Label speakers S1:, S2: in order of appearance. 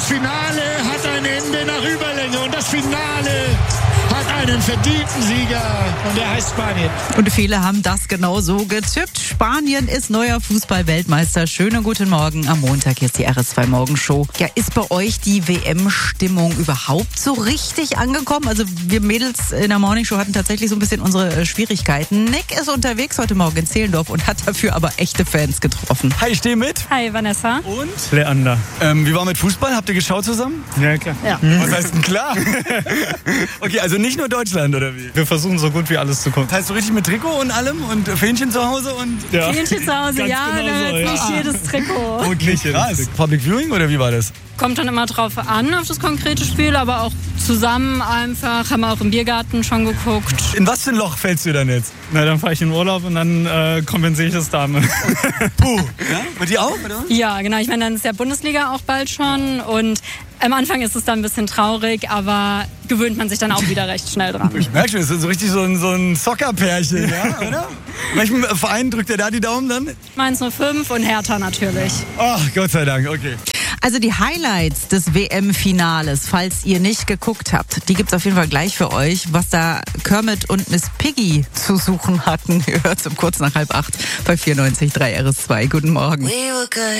S1: Das Finale hat ein Ende nach Überlänge und das Finale hat einen verdienten Sieger und der heißt Spanien.
S2: Und viele haben das genau so getippt. Spanien ist neuer Fußball-Weltmeister. Schönen guten Morgen am Montag. Hier ist die RS2 Morgenshow. Ja, ist bei euch die WM-Stimmung überhaupt so richtig angekommen? Also wir Mädels in der Morningshow hatten tatsächlich so ein bisschen unsere Schwierigkeiten. Nick ist unterwegs heute Morgen in Zehlendorf und hat dafür aber echte Fans getroffen.
S3: Hi, ich stehe mit.
S4: Hi, Vanessa.
S3: Und?
S5: Leander.
S3: Wie war mit Fußball? Habt ihr geschaut zusammen?
S5: Ja, klar.
S4: Ja.
S3: Was heißt denn klar? Okay, also nicht nur Deutschland, oder wie?
S5: Wir versuchen so gut wie alles zu gucken.
S3: Das heißt so richtig mit Trikot und allem und Fähnchen zu Hause und...
S5: Ja.
S4: Fähnchen zu Hause,
S5: Ganz
S4: ja,
S5: genau
S4: da
S5: so,
S4: wird nicht
S5: ja.
S4: jedes Trikot.
S5: Okay,
S3: Krass. Public Viewing oder wie war das?
S4: Kommt dann immer drauf an, auf das konkrete Spiel, aber auch zusammen einfach, haben wir auch im Biergarten schon geguckt.
S3: In was für ein Loch fällst du dann jetzt?
S5: Na, dann fahre ich in Urlaub und dann kompensiere ich das damit.
S3: Puh. Ja? Mit dir auch, oder?
S4: Ja, genau, ich meine, dann ist ja Bundesliga auch bald schon und am Anfang ist es dann ein bisschen traurig, aber gewöhnt man sich dann auch wieder recht schnell dran.
S3: Ich merke schon, das ist so richtig so ein Soccer-Pärchen, ja, oder? Welchen Verein drückt ihr da die Daumen dann?
S4: Mainz 05 und Hertha natürlich.
S3: Ach, Gott sei Dank, okay.
S2: Also die Highlights des WM-Finales, falls ihr nicht geguckt habt, die gibt's auf jeden Fall gleich für euch. Was da Kermit und Miss Piggy zu suchen hatten, ihr hört's um kurz nach 7:30 bei 94.3 RS2. Guten Morgen.